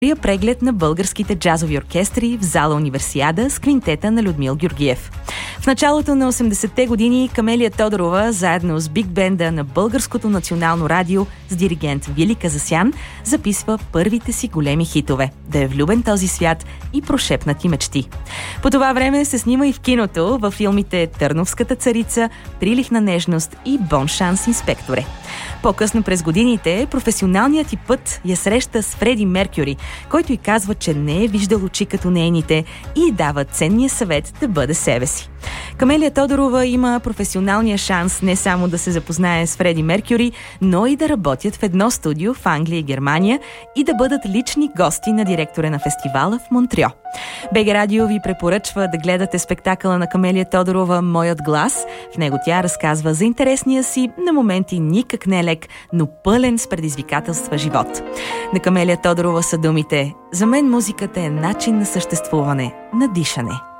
преглед на българските джазови оркестри в зала Универсиада с квинтета на Людмил Георгиев. В началото на 80-те години Камелия Тодорова, заедно с биг бенда на Българското национално радио с диригент Вили Казасян, записва първите си големи хитове «Да е влюбен този свят» и «Прошепнати мечти». По това време се снима и в киното, във филмите «Търновската царица», «Прилихна нежност» и «Бон шанс, инспекторе». По-късно през годините професионалният й път я среща с Фреди Меркюри, който й казва, че не е виждал очи като нейните и дава ценния съвет да бъде себе си. Камелия Тодорова има професионалния шанс не само да се запознае с Фреди Меркюри, но и да работят в едно студио в Англия и Германия и да бъдат лични гости на директора на фестивала в Монтрео. БГ Радио ви препоръчва да гледате спектакъла на Камелия Тодорова «Моят глас». В него тя разказва за интересния си, на моменти никак не лек, но пълен с предизвикателства живот. На Камелия Тодорова са думите: «За мен музиката е начин на съществуване, на дишане».